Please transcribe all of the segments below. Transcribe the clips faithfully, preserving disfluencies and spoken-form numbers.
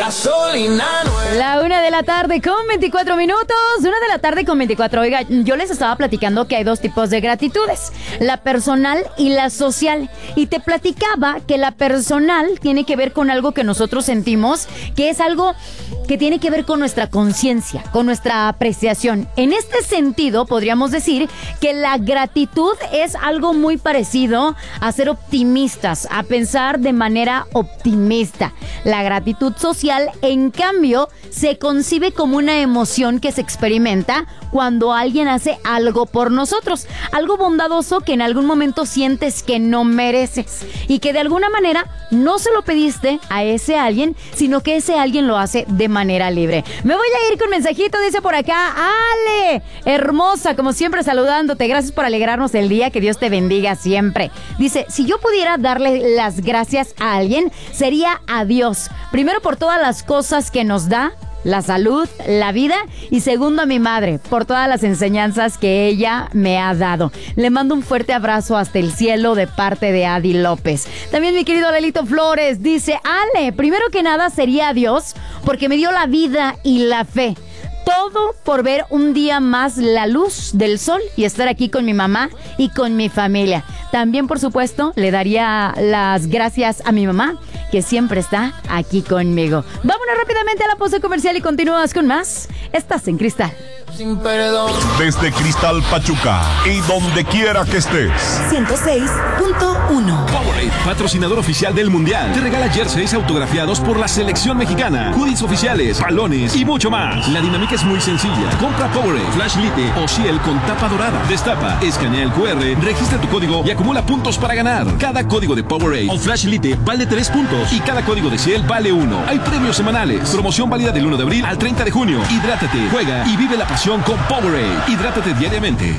gasolina nueva. La una de la tarde con veinticuatro minutos. Una de la tarde con veinticuatro. Oiga, yo les estaba platicando que hay dos tipos de gratitudes: la personal y la social. Y te platicaba que la personal tiene que ver con algo que nosotros sentimos, que es algo que tiene que ver con nuestra conciencia, con nuestra apreciación. En este sentido, podríamos decir que la gratitud es algo muy parecido a ser optimistas, a pensar de manera optimista. La gratitud social, en cambio, se concibe como una emoción que se experimenta cuando alguien hace algo por nosotros, algo bondadoso que en algún momento sientes que no mereces y que de alguna manera no se lo pediste a ese alguien, sino que ese alguien lo hace de manera libre. Me voy a ir con mensajito, dice por acá Ale, hermosa, como siempre saludándote, gracias por alegrarnos el día, que Dios te bendiga siempre. Dice, si yo pudiera darle las gracias a alguien, sería a Dios, primero por todas las cosas que nos da, la salud, la vida, y segundo a mi madre por todas las enseñanzas que ella me ha dado. Le mando un fuerte abrazo hasta el cielo de parte de Adi López. También mi querido Lelito Flores dice, Ale, primero que nada sería a Dios porque me dio la vida y la fe. Todo por ver un día más la luz del sol y estar aquí con mi mamá y con mi familia. También, por supuesto, le daría las gracias a mi mamá, que siempre está aquí conmigo. Vámonos rápidamente a la pausa comercial y continúas con más. Estás en Cristal. Sin perdón. Desde Cristal Pachuca y donde quiera que estés. ciento seis punto uno. Powerade, patrocinador oficial del Mundial, te regala jerseys autografiados por la selección mexicana, hoodies oficiales, balones y mucho más. La dinámica es muy sencilla. Compra Powerade, Flash Lite o Ciel con tapa dorada. Destapa, escanea el cu erre, registra tu código y acumula puntos para ganar. Cada código de Powerade o Flash Lite vale tres puntos y cada código de Ciel vale uno. Hay premios semanales. Promoción válida del uno de abril al treinta de junio. Hidrátate, juega y vive la pasión con Powerade. Hidrátate diariamente.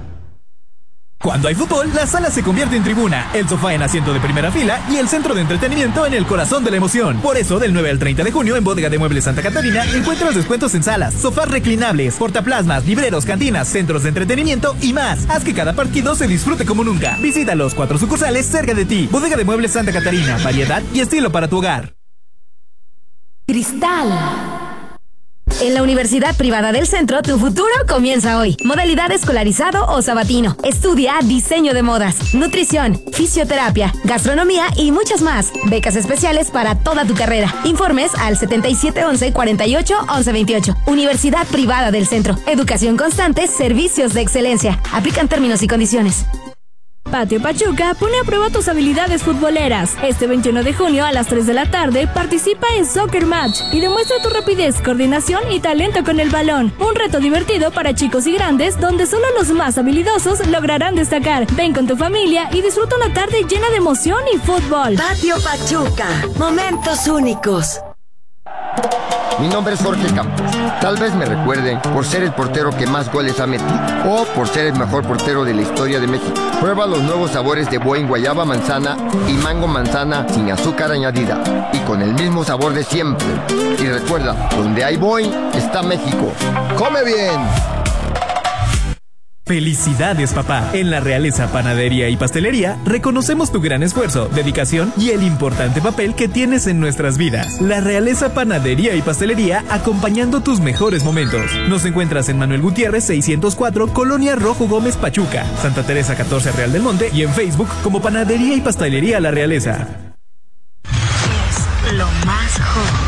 Cuando hay fútbol, la sala se convierte en tribuna, el sofá en asiento de primera fila y el centro de entretenimiento en el corazón de la emoción. Por eso, del nueve al treinta de junio, en Bodega de Muebles Santa Catarina, encuentras descuentos en salas, sofás reclinables, portaplasmas, libreros, cantinas, centros de entretenimiento y más. Haz que cada partido se disfrute como nunca. Visita los cuatro sucursales cerca de ti. Bodega de Muebles Santa Catarina, variedad y estilo para tu hogar. Cristal. En la Universidad Privada del Centro, tu futuro comienza hoy. Modalidad escolarizado o sabatino. Estudia diseño de modas, nutrición, fisioterapia, gastronomía y muchas más. Becas especiales para toda tu carrera. Informes al setenta y siete once cuarenta y ocho once veintiocho. Universidad Privada del Centro. Educación constante, servicios de excelencia. Aplican términos y condiciones. Patio Pachuca pone a prueba tus habilidades futboleras. Este veintiuno de junio a las tres de la tarde participa en Soccer Match y demuestra tu rapidez, coordinación y talento con el balón. Un reto divertido para chicos y grandes donde solo los más habilidosos lograrán destacar. Ven con tu familia y disfruta una tarde llena de emoción y fútbol. Patio Pachuca, momentos únicos. Mi nombre es Jorge Campos. Tal vez me recuerden por ser el portero que más goles ha metido o por ser el mejor portero de la historia de México. Prueba los nuevos sabores de Boing guayaba manzana y mango manzana sin azúcar añadida y con el mismo sabor de siempre. Y recuerda, donde hay Boing está México. ¡Come bien! ¡Felicidades, papá! En la Realeza Panadería y Pastelería reconocemos tu gran esfuerzo, dedicación y el importante papel que tienes en nuestras vidas. La Realeza Panadería y Pastelería acompañando tus mejores momentos. Nos encuentras en Manuel Gutiérrez seiscientos cuatro, Colonia Rojo Gómez, Pachuca, Santa Teresa catorce, Real del Monte y en Facebook como Panadería y Pastelería La Realeza. Es lo más hot.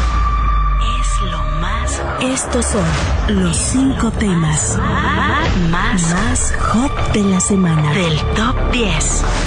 Estos son los cinco temas más, más hot de la semana. Del top diez.